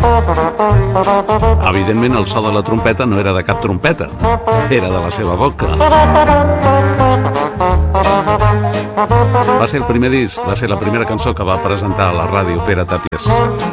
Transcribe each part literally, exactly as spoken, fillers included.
Evidentment, el so de la trompeta no era de cap trompeta, era de la seva boca. Va ser el primer disc, va ser la primera cançó que va presentar a la ràdio Pere Tàpies.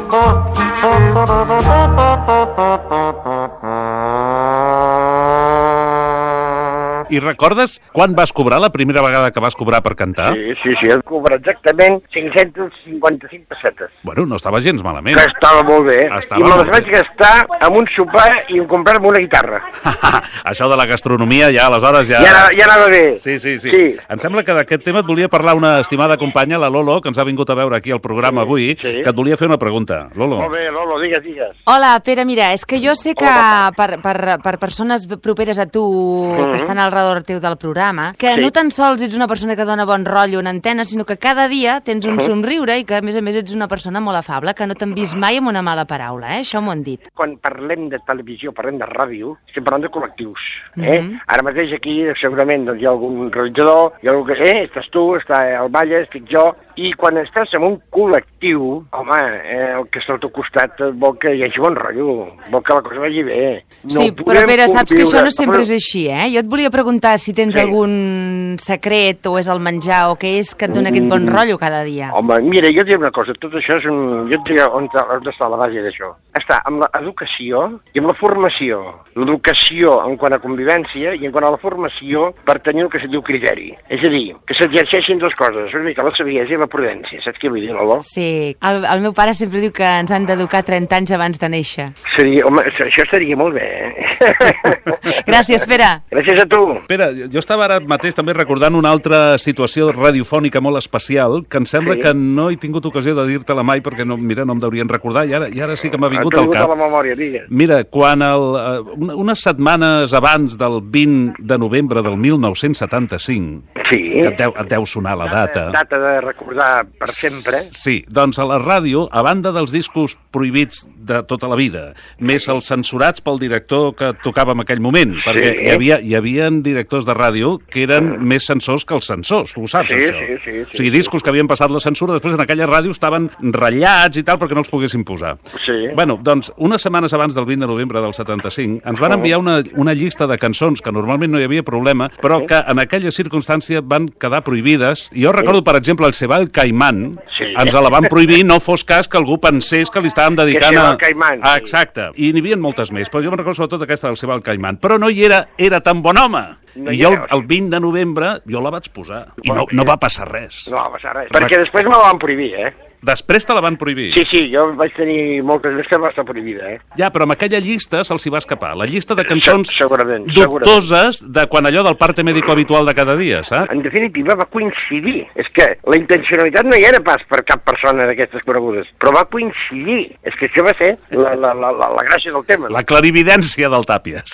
I recordes quan vas cobrar la primera vegada que vas cobrar per cantar? Sí, sí, sí, el cobra exactament cinc-cents cinquanta-cinc pessetes. Bueno, no estava gens malament. Que estava molt bé. Estava I me les molt vaig gastar amb un sopar i en comprar-me una guitarra. Això de la gastronomia ja, aleshores, ja... Ja, ja anava bé. Sí, sí, sí, sí. Em sembla que d'aquest tema et volia parlar una estimada companya, la Lolo, que ens ha vingut a veure aquí al programa sí, avui, sí. que et volia fer una pregunta. Lolo. Molt bé, Lolo, digues, digues. Hola, Pere, mira, és que jo sé que Hola, per, per, per persones properes a tu, mm-hmm. que estan al redor teu del programa, que sí. no tan sols ets una persona que dona bon rotllo en antena, sinó que cada dia tens un somriure i que, a més a més, ets una persona molt afable, que no t'han vist mai amb una mala paraula, eh? Això m'ho han dit. Quan parlem de televisió, parlem de ràdio, estem parlant de col·lectius, eh? Mm-hmm. Ara mateix aquí, segurament, doncs, hi ha algun realitzador, hi ha algú que sé, eh, estàs tu, està el Valle, estic jo, i quan estàs en un col·lectiu, home, eh, el que està al teu costat vol que hi hagi bon rotllo, vol que la cosa vagi bé. No sí, però Pere, saps que això no sempre és així, eh? Jo et volia preguntar si tens sí. algun secret o és el menjar o què és que et dona mm. aquest bon rotllo cada dia. Home, mira, jo et diré una cosa, tot això és un... Jo et diré on, on està la base d'això. Està amb l'educació i amb la formació. L'educació en quant a convivència i en quant a la formació per tenir el que se diu criteri. És a dir, que s'exerceixin dues coses, una mica la saviesa i la prudència. Saps què vull dir, Lolo? Sí, el, el meu pare sempre diu que ens han d'educar trenta anys abans de néixer. Seria, home, això estaria molt bé, eh? Gràcies, Pere. Gràcies a tu. Pere, jo estava ara mateix també recordant una altra situació radiofònica molt especial, que em sembla sí. que no he tingut ocasió de dir-te-la mai, perquè no, mira, no em deurien recordar, i ara, i ara sí que m'ha vingut al cap. A la memòria, digues. Mira, quan el, uh, unes setmanes abans del vint de novembre del mil nou-cents setanta-cinc, sí. que et deu, et deu sonar la data. Data de recordar per sempre. Sí, doncs a la ràdio, a banda dels discos prohibits de tota la vida, més els censurats pel director que tocava en aquell moment, sí. perquè hi havia, hi havia directors de ràdio que eren mm. més censors que els censors, tu ho saps, sí, això? Sí, sí, sí. O sigui, discos que havien passat la censura, després en aquella ràdio estaven ratllats i tal perquè no els poguessin posar. Sí. Bueno, doncs, unes setmanes abans del vint de novembre del setanta-cinc, ens van enviar una, una llista de cançons que normalment no hi havia problema, però que en aquella circumstància van quedar prohibides. I jo recordo, per exemple, el Sebal Caimán, sí. ens la van prohibir, no fos cas que algú pensés que li estàvem dedicant a... Caimán, ah, exacte. I n'hi havia moltes més, però jo me'n recordo sobretot aquesta del Sebal Caimán. Però no hi era, era tan bon home. No I jo el, el vint de novembre jo la vaig posar. I no, no va passar res. No va passar res. Perquè després me la van prohibir, eh? Després te la van prohibir? Sí, sí, jo vaig tenir moltes més que va estar prohibida, eh? Ja, però amb aquella llista se'ls hi va escapar. La llista de cançons segurament, dubtoses segurament. De quan allò del parte médico habitual de cada dia, saps? En definitiva va coincidir. És que la intencionalitat no hi era pas per cap persona d'aquestes conegudes, però va coincidir. És que això va ser la, la, la, la, la gràcia del tema. La clarividència del Tàpies.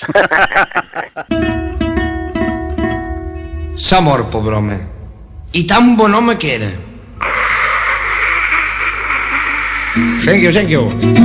S'ha mort, pobre home. I tan bon home que era. Thank you, thank you.